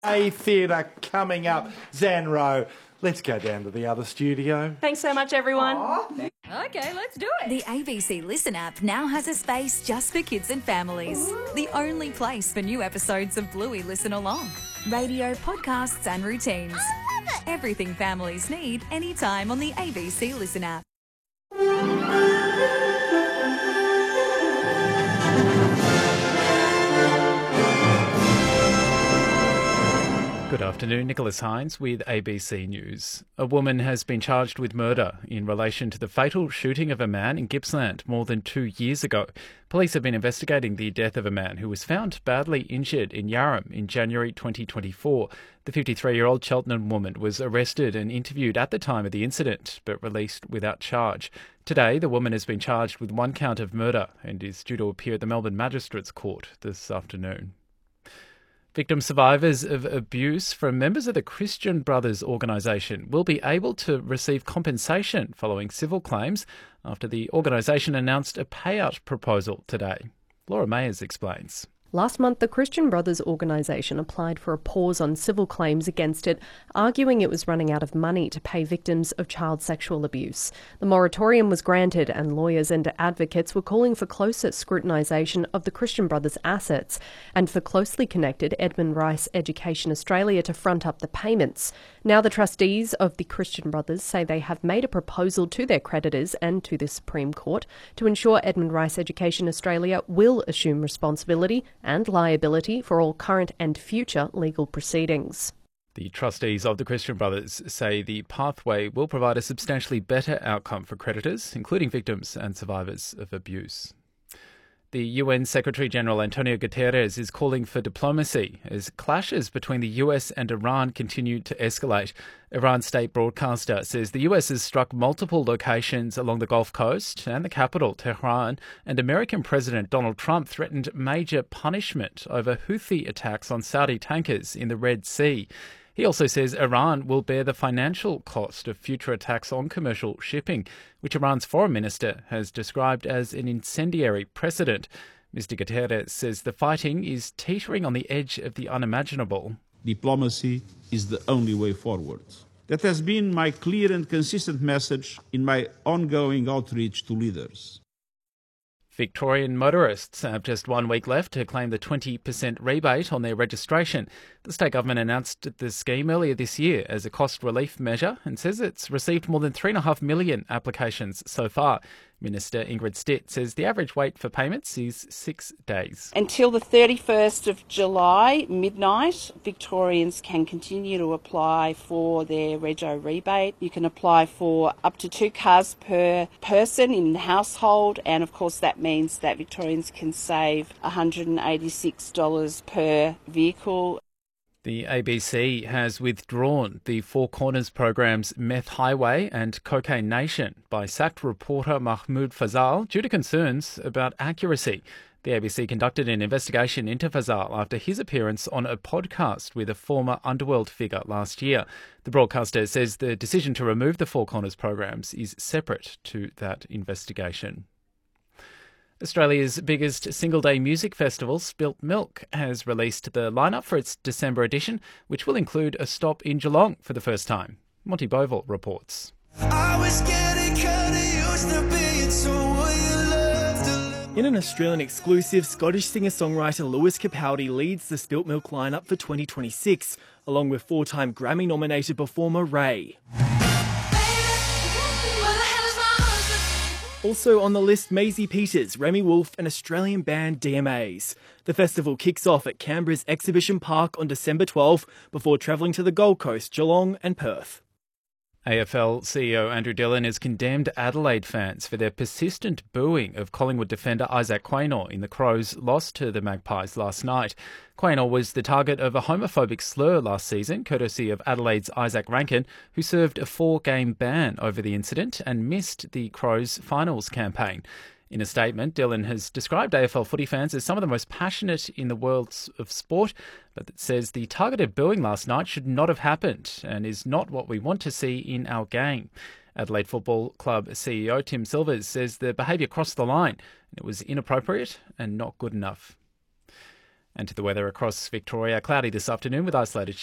A Theatre coming up. Zanro, let's go down to the other studio. Thanks so much, everyone. Okay, let's do it. The ABC Listen app now has a space just for kids and families. The only place for new episodes of Bluey Listen Along. Radio, podcasts and routines. I love it. Everything families need anytime on the ABC Listen app. Good afternoon, Nicholas Hines with ABC News. A woman has been charged with murder in relation to the fatal shooting of a man in Gippsland more than 2 years ago. Police have been investigating the death of a man who was found badly injured in Yarram in January 2024. The 53-year-old Cheltenham woman was arrested and interviewed at the time of the incident, but released without charge. Today, the woman has been charged with 1 count of murder and is due to appear at the Melbourne Magistrates Court this afternoon. Victim survivors of abuse from members of the Christian Brothers organisation will be able to receive compensation following civil claims after the organisation announced a payout proposal today. Laura Mayers explains. Last month, the Christian Brothers organisation applied for a pause on civil claims against it, arguing it was running out of money to pay victims of child sexual abuse. The moratorium was granted and lawyers and advocates were calling for closer scrutinisation of the Christian Brothers' assets and for closely connected Edmund Rice Education Australia to front up the payments. Now the trustees of the Christian Brothers say they have made a proposal to their creditors and to the Supreme Court to ensure Edmund Rice Education Australia will assume responsibility and liability for all current and future legal proceedings. The trustees of the Christian Brothers say the pathway will provide a substantially better outcome for creditors, including victims and survivors of abuse. The UN Secretary-General Antonio Guterres is calling for diplomacy as clashes between the US and Iran continue to escalate. Iran's state broadcaster says the US has struck multiple locations along the Gulf Coast and the capital, Tehran, and American President Donald Trump threatened major punishment over Houthi attacks on Saudi tankers in the Red Sea. He also says Iran will bear the financial cost of future attacks on commercial shipping, which Iran's foreign minister has described as an incendiary precedent. Mr. Guterres says the fighting is teetering on the edge of the unimaginable. Diplomacy is the only way forward. That has been my clear and consistent message in my ongoing outreach to leaders. Victorian motorists have just 1 week left to claim the 20% rebate on their registration. The state government announced the scheme earlier this year as a cost relief measure and says it's received more than 3.5 million applications so far. Minister Ingrid Stitt says the average wait for payments is 6 days. Until the 31st of July, midnight, Victorians can continue to apply for their rego rebate. You can apply for up to 2 cars per person in the household, and of course that means that Victorians can save $186 per vehicle. The ABC has withdrawn the Four Corners program's Meth Highway and Cocaine Nation by sacked reporter Mahmoud Fazal due to concerns about accuracy. The ABC conducted an investigation into Fazal after his appearance on a podcast with a former underworld figure last year. The broadcaster says the decision to remove the Four Corners programs is separate to that investigation. Australia's biggest single-day music festival, Spilt Milk, has released the lineup for its December edition, which will include a stop in Geelong for the first time. Monty Bovell reports. In an Australian exclusive, Scottish singer-songwriter Lewis Capaldi leads the Spilt Milk lineup for 2026, along with 4-time Grammy-nominated performer Ray. Also on the list, Maisie Peters, Remy Wolf and Australian band DMAs. The festival kicks off at Canberra's Exhibition Park on December 12 before travelling to the Gold Coast, Geelong and Perth. AFL CEO Andrew Dillon has condemned Adelaide fans for their persistent booing of Collingwood defender Isaac Quaynor in the Crows' loss to the Magpies last night. Quaynor was the target of a homophobic slur last season, courtesy of Adelaide's Isaac Rankin, who served a 4-game ban over the incident and missed the Crows' finals campaign. In a statement, Dillon has described AFL footy fans as some of the most passionate in the world of sport, but it says the targeted booing last night should not have happened and is not what we want to see in our game. Adelaide Football Club CEO Tim Silvers says the behaviour crossed the line and it was inappropriate and not good enough. And to the weather across Victoria, cloudy this afternoon with isolated